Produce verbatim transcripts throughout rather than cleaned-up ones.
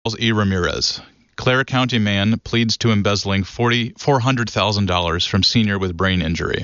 E. Ramirez. Clara County man pleads to embezzling four hundred thousand dollars from senior with brain injury.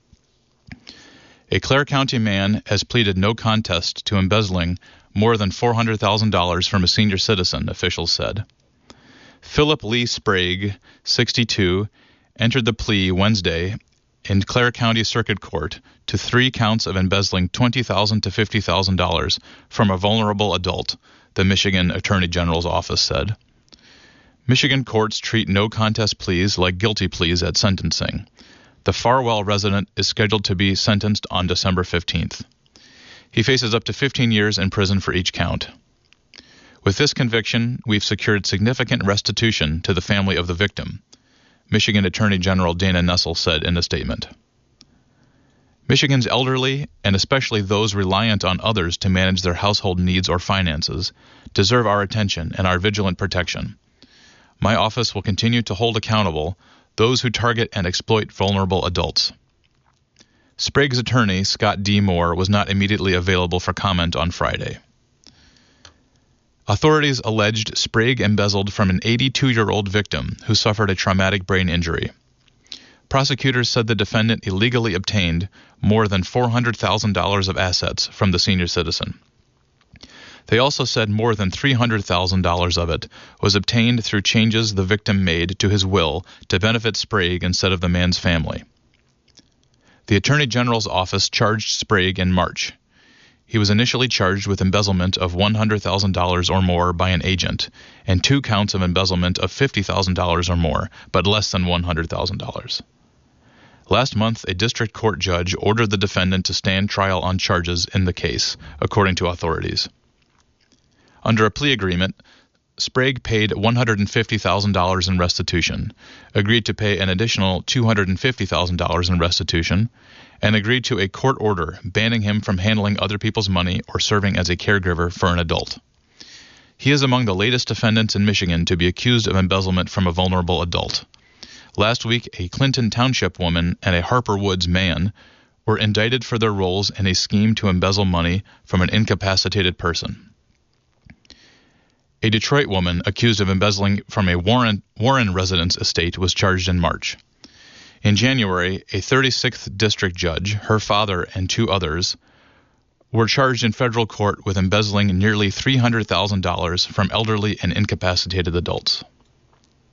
A Clara County man has pleaded no contest to embezzling more than four hundred thousand dollars from a senior citizen, officials said. Philip Lee Sprague, sixty-two, entered the plea Wednesday in Clara County Circuit Court to three counts of embezzling twenty thousand dollars to fifty thousand dollars from a vulnerable adult, the Michigan Attorney General's office said. Michigan courts treat no contest pleas like guilty pleas at sentencing. The Farwell resident is scheduled to be sentenced on December fifteenth. He faces up to fifteen years in prison for each count. With this conviction, we've secured significant restitution to the family of the victim, Michigan Attorney General Dana Nessel said in a statement. Michigan's elderly, and especially those reliant on others to manage their household needs or finances, deserve our attention and our vigilant protection. My office will continue to hold accountable those who target and exploit vulnerable adults. Sprague's attorney, Scott D. Moore, was not immediately available for comment on Friday. Authorities alleged Sprague embezzled from an eighty-two-year-old victim who suffered a traumatic brain injury. Prosecutors said the defendant illegally obtained more than four hundred thousand dollars of assets from the senior citizen. They also said more than three hundred thousand dollars of it was obtained through changes the victim made to his will to benefit Sprague instead of the man's family. The Attorney General's office charged Sprague in March. He was initially charged with embezzlement of one hundred thousand dollars or more by an agent, and two counts of embezzlement of fifty thousand dollars or more, but less than one hundred thousand dollars. Last month, a district court judge ordered the defendant to stand trial on charges in the case, according to authorities. Under a plea agreement, Sprague paid one hundred fifty thousand dollars in restitution, agreed to pay an additional two hundred fifty thousand dollars in restitution, and agreed to a court order banning him from handling other people's money or serving as a caregiver for an adult. He is among the latest defendants in Michigan to be accused of embezzlement from a vulnerable adult. Last week, a Clinton Township woman and a Harper Woods man were indicted for their roles in a scheme to embezzle money from an incapacitated person. A Detroit woman accused of embezzling from a Warren, Warren residence estate was charged in March. In January, a thirty-sixth district judge, her father, and two others were charged in federal court with embezzling nearly three hundred thousand dollars from elderly and incapacitated adults.